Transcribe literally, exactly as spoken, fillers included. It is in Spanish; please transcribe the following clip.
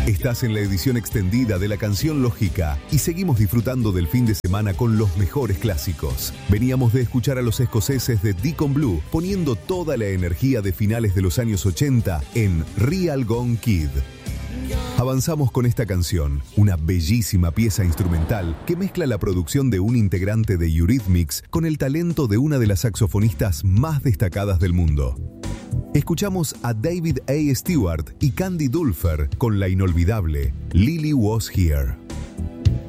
Estás en la edición extendida de la canción Lógica y seguimos disfrutando del fin de semana con los mejores clásicos. Veníamos de escuchar a los escoceses de Deacon Blue poniendo toda la energía de finales de los años ochenta en Real Gone Kid. Avanzamos con esta canción, una bellísima pieza instrumental que mezcla la producción de un integrante de Eurythmics con el talento de una de las saxofonistas más destacadas del mundo. Escuchamos a David A. Stewart y Candy Dulfer con la inolvidable Lily Was Here.